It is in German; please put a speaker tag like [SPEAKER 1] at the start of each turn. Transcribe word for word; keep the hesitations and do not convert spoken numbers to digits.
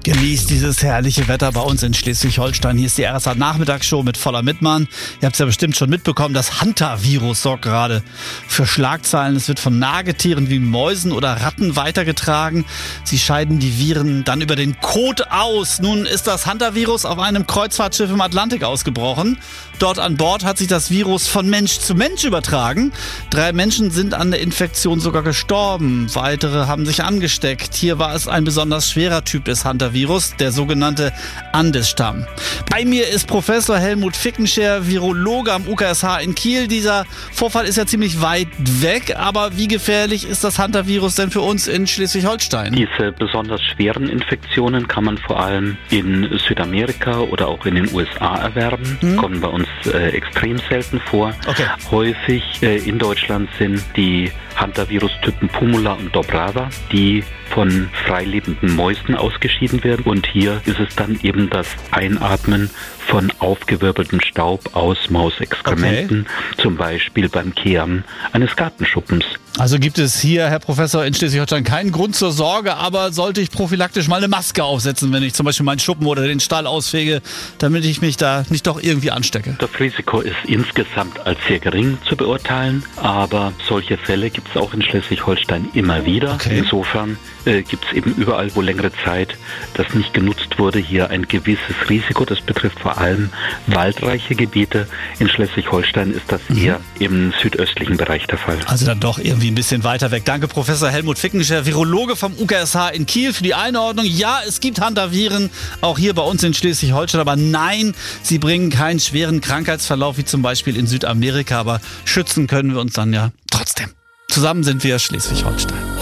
[SPEAKER 1] Genießt dieses herrliche Wetter bei uns in Schleswig-Holstein. Hier ist die R S A-Nachmittagsshow mit Voller Mittmann. Ihr habt es ja bestimmt schon mitbekommen, das Hantavirus sorgt gerade für Schlagzeilen. Es wird von Nagetieren wie Mäusen oder Ratten weitergetragen. Sie scheiden die Viren dann über den Kot aus. Nun ist das Hantavirus auf einem Kreuzfahrtschiff im Atlantik ausgebrochen. Dort an Bord hat sich das Virus von Mensch zu Mensch übertragen. Drei Menschen sind an der Infektion sogar gestorben. Weitere haben sich angesteckt. Hier war es ein besonders schwerer Typ des Hantavirus. Virus, der sogenannte Andes-Stamm. Bei mir ist Professor Helmut Fickenscher, Virologe am U K S H in Kiel. Dieser Vorfall ist ja ziemlich weit weg, aber wie gefährlich ist das Hantavirus denn für uns in Schleswig-Holstein?
[SPEAKER 2] Diese besonders schweren Infektionen kann man vor allem in Südamerika oder auch in den U S A erwerben. Hm. Kommen bei uns äh, extrem selten vor. Okay. Häufig äh, in Deutschland sind die Hantavirus-Typen Pumula und Dobrava, die von freilebenden Mäusen ausgeschieden werden. Und hier ist es dann eben das Einatmen von aufgewirbeltem Staub aus Mausexkrementen, okay. Zum Beispiel beim Kehren eines Gartenschuppens.
[SPEAKER 1] Also gibt es hier, Herr Professor, in Schleswig-Holstein keinen Grund zur Sorge, aber sollte ich prophylaktisch mal eine Maske aufsetzen, wenn ich zum Beispiel meinen Schuppen oder den Stall ausfege, damit ich mich da nicht doch irgendwie anstecke?
[SPEAKER 2] Das Risiko ist insgesamt als sehr gering zu beurteilen, aber solche Fälle gibt es auch in Schleswig-Holstein immer wieder. Okay. Insofern äh, gibt es eben überall, wo längere Zeit das nicht genutzt wurde, hier ein gewisses Risiko. Das betrifft vor allem waldreiche Gebiete. In Schleswig-Holstein ist das mhm. eher im südöstlichen Bereich der Fall.
[SPEAKER 1] Also dann doch irgendwie ein bisschen weiter weg. Danke, Professor Helmut Fickenscher, Virologe vom U K S H in Kiel, für die Einordnung. Ja, es gibt Hantaviren, auch hier bei uns in Schleswig-Holstein, aber nein, sie bringen keinen schweren Krankheitsverlauf wie zum Beispiel in Südamerika, aber schützen können wir uns dann ja trotzdem. Zusammen sind wir Schleswig-Holstein.